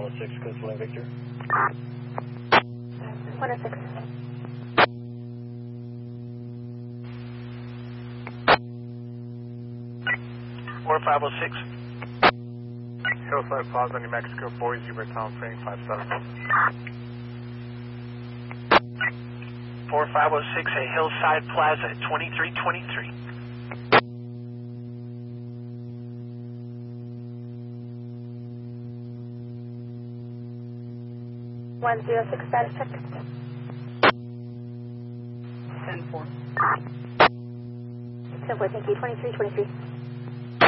106, code flying Victor. 106. Hillside Plaza, New Mexico, Boise, Tom Frame 57. 4506 at Hillside Plaza, 2323. 106 status check. 10-4. 10-4, thank you. 2323.